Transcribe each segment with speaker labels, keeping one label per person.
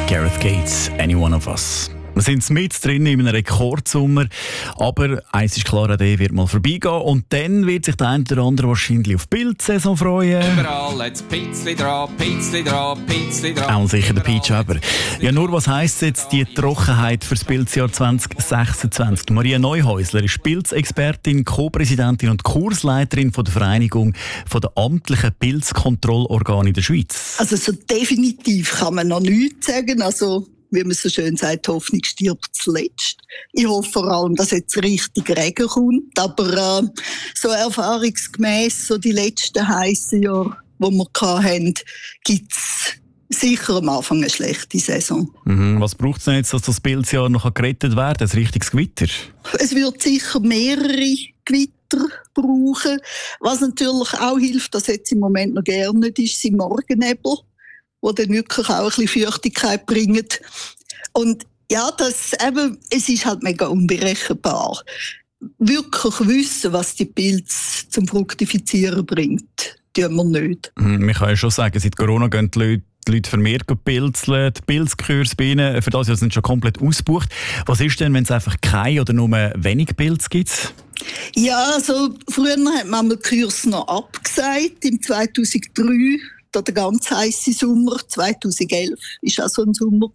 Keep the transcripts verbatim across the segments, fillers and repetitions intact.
Speaker 1: Gareth Gates, Any One of Us. Wir sind mit drin in einem Rekordsommer, aber eins ist klar, der wird mal vorbeigehen und dann wird sich der eine oder andere wahrscheinlich auf die Pilzsaison freuen.
Speaker 2: Überall jetzt Pilzli dran, Pilzli dran, Pilzli dran.
Speaker 1: Auch sicher der Peach Weber. Ja, nur was heisst jetzt die Trockenheit für das Pilzjahr zwanzig sechsundzwanzig? Maria Neuhäusler ist Pilzexpertin, Co-Präsidentin und Kursleiterin von der Vereinigung von der amtlichen Pilzkontrollorgane in der Schweiz.
Speaker 3: Also so definitiv kann man noch nichts sagen. Also wie man so schön sagt, Hoffnung stirbt zuletzt. Ich hoffe vor allem, dass jetzt richtig Regen kommt. Aber äh, so erfahrungsgemäss, so die letzten heissen Jahre, die wir hatten, gibt es sicher am Anfang eine schlechte Saison.
Speaker 1: Mhm. Was braucht es denn jetzt, dass das Pilzjahr noch gerettet werden kann? Ein richtiges Gewitter?
Speaker 3: Es wird sicher mehrere Gewitter brauchen. Was natürlich auch hilft, das jetzt im Moment noch gerne nicht ist, sind Morgennebel, die dann wirklich auch ein bisschen Feuchtigkeit bringen. Und ja, das eben, es ist halt mega unberechenbar. Wirklich wissen, was die Pilze zum Fruktifizieren bringt, tun wir nicht.
Speaker 1: Man kann ja schon sagen, seit Corona gehen die Leute, die Leute vermehrt pilzeln. Die Pilzkurse bei ihnen für das Jahr sind schon komplett ausgebucht. Was ist denn, wenn es einfach keine oder nur wenig Pilze gibt?
Speaker 3: Ja, also früher hat man die Kurse noch abgesagt, im zweitausenddrei. Der ganz heisse Sommer, zweitausendelf, war auch so ein Sommer.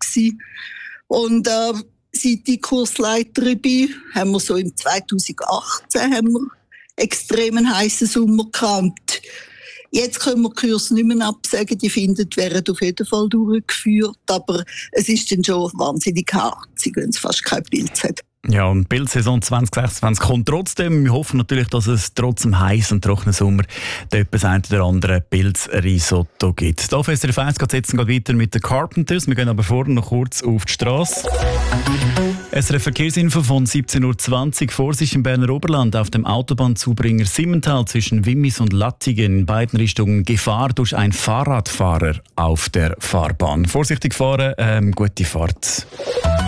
Speaker 3: Und äh, seit ich Kursleiterin bin, haben wir so im zweitausendachtzehn haben wir extrem heissen Sommer gehabt. Jetzt können wir die Kurse nicht mehr absagen, die finden, werden auf jeden Fall durchgeführt, aber es ist dann schon wahnsinnig harzig, wenn es fast kein Pilz hat.
Speaker 1: Ja, und die Pilzsaison zwanzig sechsundzwanzig kommt trotzdem. Wir hoffen natürlich, dass es trotz dem heißen und trockenen Sommer etwas ein oder andere Pilzrisotto gibt. Hier auf S R F eins geht es jetzt weiter mit den Carpenters. Wir gehen aber vorher noch kurz auf die Straße. S R F Verkehrsinfo von siebzehn Uhr zwanzig. Vorsicht im Berner Oberland auf dem Autobahnzubringer Simmental zwischen Wimmis und Lattingen in beiden Richtungen Gefahr durch einen Fahrradfahrer auf der Fahrbahn. Vorsichtig fahren, ähm, gute Fahrt.